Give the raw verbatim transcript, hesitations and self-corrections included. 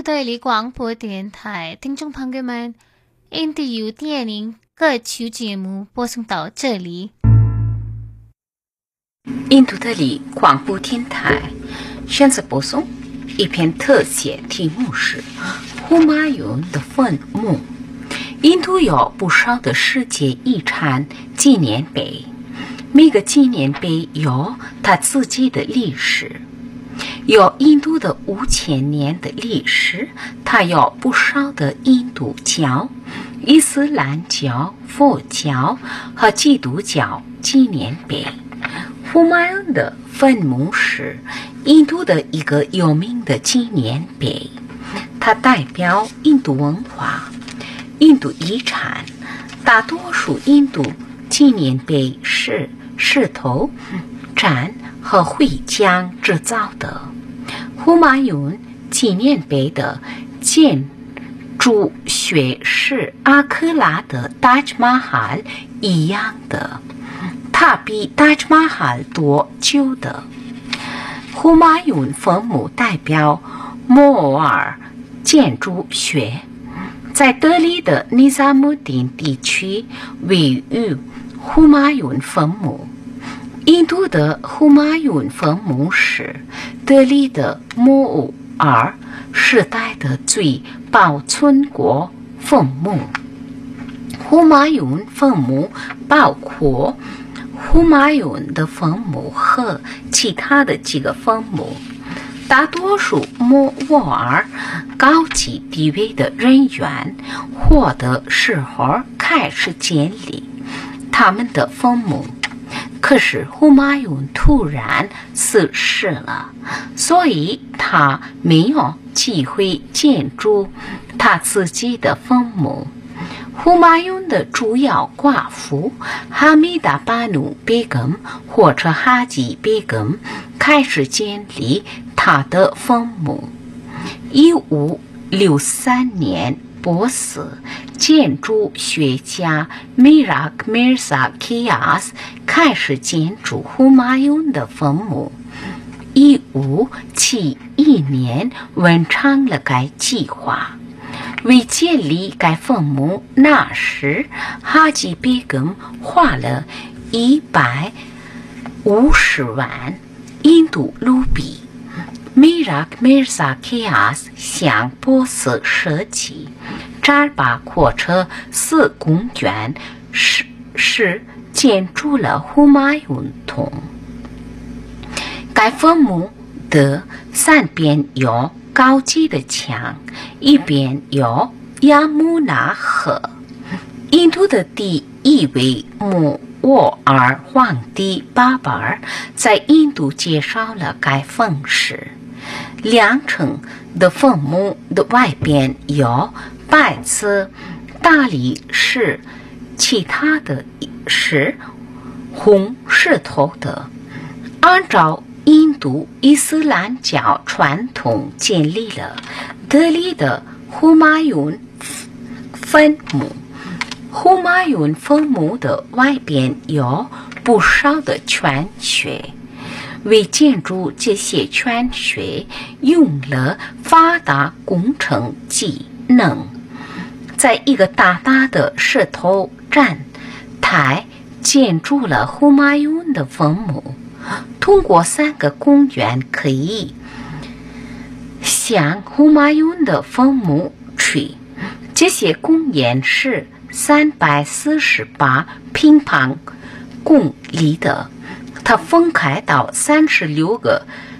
德里广播电台听众朋友们，印度有电影歌曲节目播送到这里。 印度德里广播电台现在播送一篇特写，题目是呼马云的坟墓。印度有不少的世界遗产纪念碑，每个纪念碑有它自己的历史。有印度的五千年的历史，它有不少的印度教、伊斯兰教、佛教和基督教纪念碑。呼马云的坟墓是印度的一个有名的纪念碑，它代表印度文化、印度遗产。大多数印度纪念碑是石头、毡和灰浆制造的。呼马云纪念碑的建筑学是阿克拉的达吉马哈一样的，它比达吉马哈多久的。呼马云坟墓代表摩尔建筑学，在德里的尼萨姆丁地区位于呼马云坟墓。印度的呼马云坟墓是德里的摩尔时代的最保存过坟墓。呼马云坟墓包括呼马云的坟墓和其他的几个坟墓。大多数摩尔高级地位的人员活的时候开始建立他们的坟墓。可是呼马云突然死世了，所以他没有机会建筑他自己的坟墓。呼马云的主要寡妇哈米达巴努贝根或者哈吉贝根开始建立他的坟墓。一五六三年，波斯建筑学家米拉克米尔萨基亚斯开始建筑呼马云的坟墓。一五七一年完成了该计划。为建立该坟墓，那时哈吉贝根花了一百五十万印度卢比。米拉克米尔萨基亚斯向波斯设计扎巴火车四公园时是建筑了呼马云洞。该坟墓的三边有高级的墙，一边有亚穆纳河。印度的第一位摩尔皇帝巴巴尔在印度介绍了该坟时，两层的坟墓的外边有白色大理石，其他的是红石头的。按照印度伊斯兰教传统建立了德里的呼马云坟墓。呼马云坟墓的外边有不少的泉穴，为建筑这些泉穴用了发达工程技能。在一个大大的石头站台建筑了呼马云的坟墓。通过三个公园可以向呼马云的坟墓去。这些公园是三百四十八平方公里的，它分开到三十六个